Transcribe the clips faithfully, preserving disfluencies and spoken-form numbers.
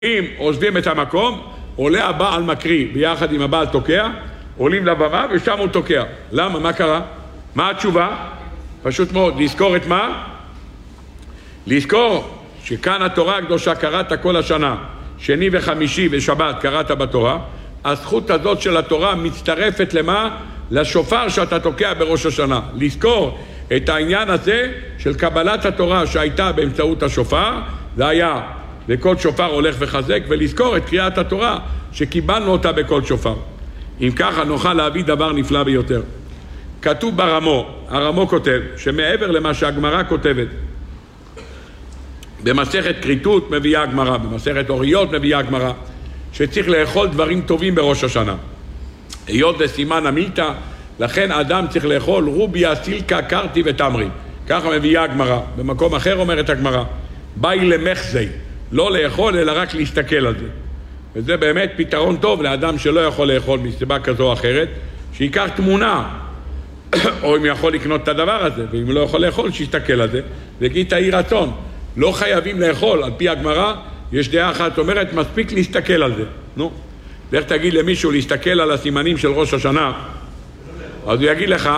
אם עוזבים את המקום, עולה הבעל מקריא ביחד עם הבעל תוקע, עולים לבמה ושם הוא תוקע. למה? מה קרה? מה התשובה? פשוט מאוד, לזכור את מה? לזכור שכאן התורה הקדושה קראת כל השנה, שני וחמישי ושבת קראת בתורה, הזכות הזאת של התורה מצטרפת למה? לשופר שאתה תוקע בראש השנה. לזכור את העניין הזה של קבלת התורה שהייתה באמצעות השופר, זה היה בכל שופר הולך וחזק, ולזכור את קריאת התורה שקיבלנו אותה בכל שופר. אם ככה נוכל להביא דבר נפלא ביותר. כתוב ברמו, הרמו כותב שמעבר למה שהגמרא כותבת, במסכת כריתות מביאה הגמרא, במסכת אוריות מביאה הגמרא, שצריך לאכול דברים טובים בראש השנה. היות לסימן המילתא, לכן האדם צריך לאכול רוביה, סילקה, קרטי ותמרי. ככה מביאה הגמרא. במקום אחר אומרת הגמרא, באי למחזי, לא לאכול אלא רק להסתכל על זה. וזה באמת פתרון טוב לאדם שלא יכול לאכול מסיבה כזו או אחרת, שיקח תמונה, או אם יכול לקנות את הדבר הזה, ואם לא יכול לאכול, שיסתכל על זה, ויגיד תאי רצון. לא חייבים לאכול, על פי הגמרא, יש דעה אחת אומרת, מספיק להסתכל על זה. נו, לך תגיד למישהו להסתכל על הסימנים של ראש השנה, אז הוא יגיד לך,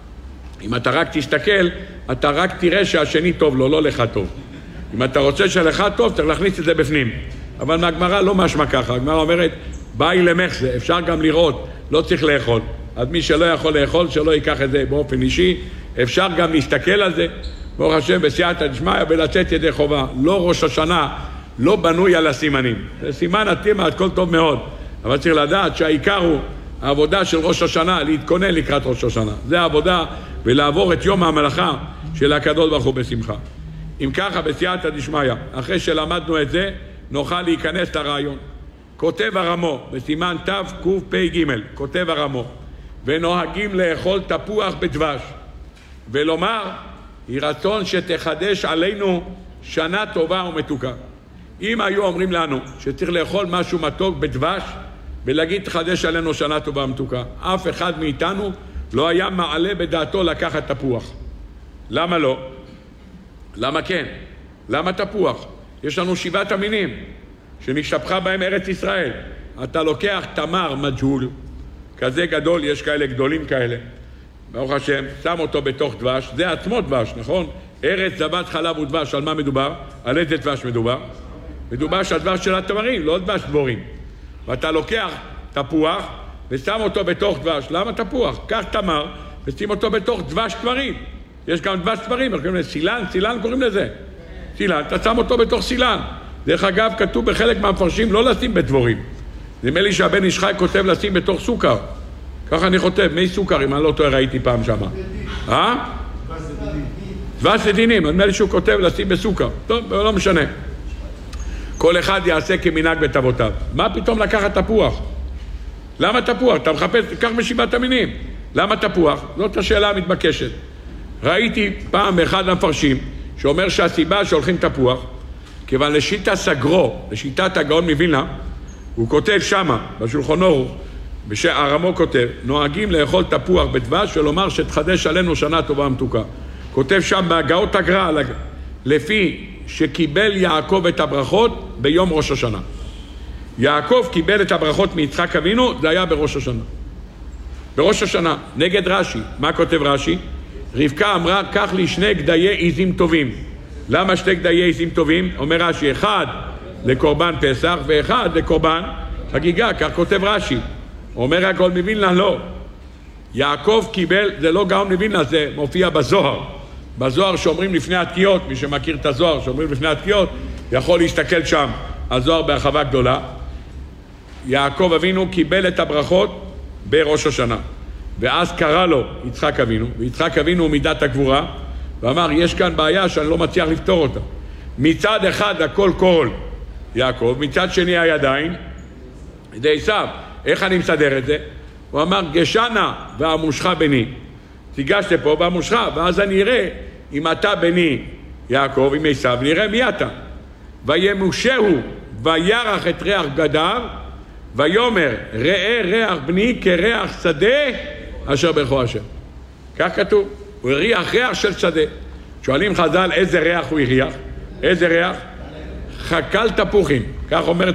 אם אתה רק תסתכל, אתה רק תראה שהשני טוב לו, לא לך טוב. אם אתה רוצה שלך טוב, צריך להכניס את זה בפנים. אבל מהגמרא לא משמע ככה. הגמרא אומרת, באי למחזה, אפשר גם לראות, לא צריך לאכול. אז מי שלא יכול לאכול, שלא ייקח את זה באופן אישי, אפשר גם להסתכל על זה. ברוך השם, בסייעתא דשמיא ולצאת ידי חובה. לא ראש השנה, לא בנוי על הסימנים. זה סימן התימה, הכל טוב מאוד. אבל צריך לדעת שהעיקר הוא העבודה של ראש השנה, להתכונן לקראת ראש השנה. זה העבודה, ולעבור את יום המלאכה של הקדוש ברוך הוא בשמחה. אם ככה, בסייעתא דשמיא, אחרי שלמדנו את זה, נוכל להיכנס לרעיון. כותב הרמו, בסימן תקפ"ג, כותב הרמו, ונוהגים לאכול תפוח בדבש, ולומר, היא רצון שתחדש עלינו שנה טובה ומתוקה. אם היו אומרים לנו שצריך לאכול משהו מתוק בדבש, ולהגיד תחדש עלינו שנה טובה ומתוקה, אף אחד מאיתנו לא היה מעלה בדעתו לקחת תפוח. למה לא? למה כן? למה תפוח? יש לנו שבעת המינים שנשתפכה בהם ארץ ישראל. אתה לוקח תמר מג'הול, כזה גדול, יש כאלה גדולים כאלה, ברוך השם, שם אותו בתוך דבש, זה עצמו דבש, נכון? ארץ זבת חלב ודבש, על מה מדובר? על איזה דבש מדובר? מדובר על דבש של התמרים, לא דבש דבורים. ואתה לוקח תפוח ושם אותו בתוך דבש. למה תפוח? קח תמר ושים אותו בתוך דבש תמרים. יש גם דבש תמרים, קוראים לזה סילן, סילן קוראים לזה. סילן, אתה שם אותו בתוך סילן. דרך אגב, כתוב בחלק מהמפרשים לא לשים בדבורים. נדמה לי שהבן איש חי כותב לשים בתוך סוכר. ככה אני חוטב, מי סוכר, אם אני לא טועה, ראיתי פעם שמה. אה? דבש לדינים, נדמה לי שהוא כותב לשים בסוכר. טוב, לא משנה. כל אחד יעשה כמנהג בית אבותיו. מה פתאום לקחת תפוח? למה תפוח? אתה מחפש, תיקח משבעת המינים. למה תפוח? זאת השאלה המתבקשת. ראיתי פעם באחד המפרשים שאומר שהסיבה שהולכים תפוח, כיוון לשיטה סגרו, לשיטת הגאון מווילנה, הוא כותב שמה, בשולחן ערוך, הרמו כותב, נוהגים לאכול תפוח בדבש ולומר שתחדש עלינו שנה טובה ומתוקה. כותב שם בהגאות הגר"א, לפי שקיבל יעקב את הברכות ביום ראש השנה. יעקב קיבל את הברכות מיצחק אבינו, זה היה בראש השנה. בראש השנה, נגד רש"י. מה כותב רש"י? רבקה אמרה, קח לי שני גדיי עיזים טובים. למה שני גדיי עיזים טובים? אומר רש"י, אחד לקורבן פסח ואחד לקורבן חגיגה, כך כותב רש"י. אומר הגאון מווילנה, לא. יעקב קיבל, זה לא גאון מווילנה, זה מופיע בזוהר. בזוהר שאומרים לפני התקיעות, מי שמכיר את הזוהר שאומרים לפני התקיעות, יכול להסתכל שם, הזוהר בהרחבה גדולה. יעקב אבינו קיבל את הברכות בראש השנה. ואז קרא לו יצחק אבינו, ויצחק אבינו הוא מידת הגבורה, ואמר, יש כאן בעיה שאני לא מצליח לפתור אותה. מצד אחד הכל קול יעקב, מצד שני הידיים, זה עשיו. איך אני מסדר את זה? הוא אמר, גשנה והמושכה בני. תיגש לפה והמושכה, ואז אני אראה אם אתה בני יעקב, עם עשיו, נראה מי אתה. וימושהו וירח את ריח בגדיו, ויאמר, ראה ריח בני כריח שדה אשר ברכו השם. כך כתוב, הוא הריח ריח של שדה. שואלים חז"ל איזה ריח הוא הריח? איזה ריח? חקל תפוחים. כך אומרת